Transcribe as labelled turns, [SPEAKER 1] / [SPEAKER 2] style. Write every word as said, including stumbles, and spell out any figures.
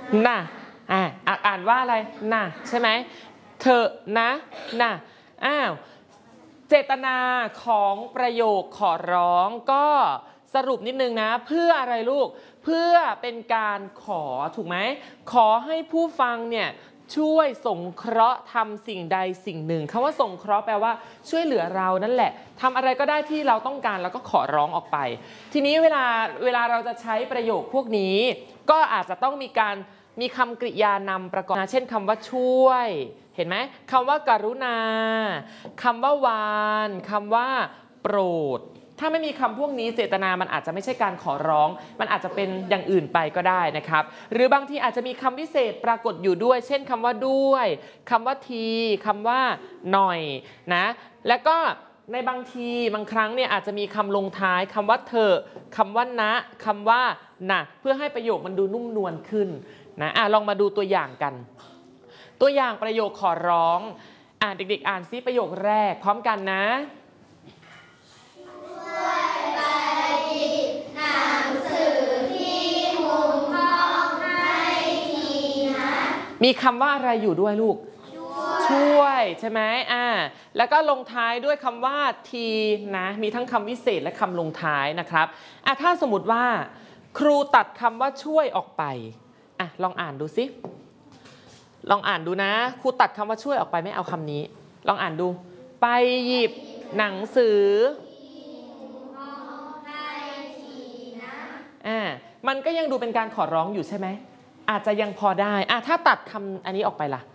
[SPEAKER 1] น่ะอ่าอ่านว่าอะไรน่ะใช่ไหมเธอนะน่ะอ้าวเจตนาของประโยคขอร้องก็สรุปนิดนึงนะเพื่ออะไรลูกเพื่อเป็นการขอถูกไหมขอให้ผู้ฟังเนี่ยช่วยสงเคราะห์ทำสิ่งใดสิ่งหนึ่งคำว่าสงเคราะห์แปลว่าช่วยเหลือเรานั่นแหละทำอะไรก็ได้ที่เราต้องการแล้วก็ขอร้องออกไปทีนี้เวลาเวลาเราจะใช้ประโยคพวกนี้ก็อาจจะต้องมีการมีคำกริยานำประกอบเช่นคำว่าช่วยเห็นไหมคำว่าการุณาคำว่าวานคำว่าโปรดถ้าไม่มีคำพวกนี้เจตนามันอาจจะไม่ใช่การขอร้องมันอาจจะเป็นอย่างอื่นไปก็ได้นะครับหรือบางทีอาจจะมีคำวิเศษปรากฏอยู่ด้วยเช่นคำว่าด้วยคำว่าทีคำว่าหน่อยนะแล้วก็ในบางทีบางครั้งเนี่ยอาจจะมีคำลงท้ายคำว่าเธอคำว่านะคำว่านะเพื่อให้ประโยคมันดูนุ่มนวลขึ้นนะอ่ะลองมาดูตัวอย่างกันตัวอย่างประโยคขอร้องอ่ะเด็กๆอ่านซิประโยคแรกพร้อมกันนะมีคำว่าอะไรอยู่ด้วยลูกช่วยใช่ไหมอ่าแล้วก็ลงท้ายด้วยคำว่าทีนะมีทั้งคำวิเศษและคำลงท้ายนะครับอ่ะถ้าสมมติว่าครูตัดคำว่าช่วยออกไปอ่ะลองอ่านดูสิลองอ่านดูนะครูตัดคำว่าช่วยออกไปไม่เอาคำนี้ลองอ่านดูไปหยิบหนังสืออ่ามันก็ยังดูเป็นการขอร้องอยู่ใช่ไหมอาจจะยังพอได้อ่ะถ้าตัดคำอันนี้ออกไปล่ะ